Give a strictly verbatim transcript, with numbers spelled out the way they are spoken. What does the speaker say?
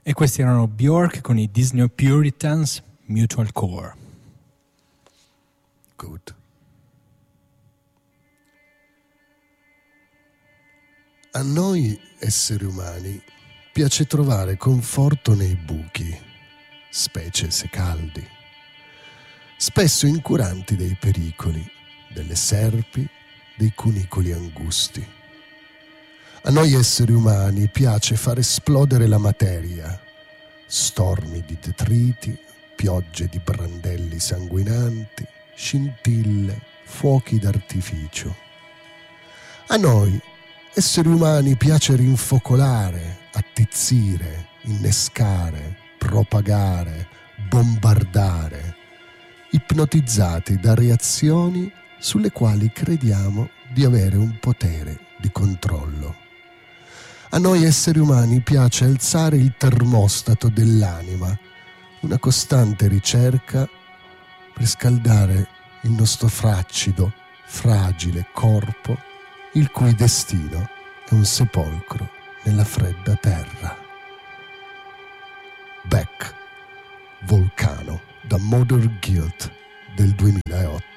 E questi erano Bjork con i Disney Puritans, Mutual Core. Good. A noi esseri umani piace trovare conforto nei buchi, specie se caldi, spesso incuranti dei pericoli, delle serpi, dei cunicoli angusti. A noi esseri umani piace far esplodere la materia, stormi di detriti, piogge di brandelli sanguinanti, scintille, fuochi d'artificio. A noi esseri umani piace rinfocolare, attizzire, innescare, propagare, bombardare, ipnotizzati da reazioni sulle quali crediamo di avere un potere di controllo. A noi esseri umani piace alzare il termostato dell'anima, una costante ricerca per scaldare il nostro fraccido, fragile corpo, il cui destino è un sepolcro nella fredda terra. Beck, Volcano, da Modern Guilt del duemilaotto.